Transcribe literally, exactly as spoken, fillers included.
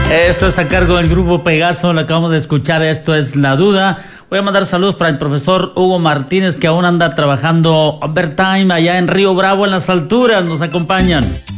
Esto es a cargo del Grupo Pegaso, lo acabamos de escuchar, esto es La Duda. Voy a mandar saludos para el profesor Hugo Martínez, que aún anda trabajando overtime allá en Río Bravo, en las alturas, nos acompañan.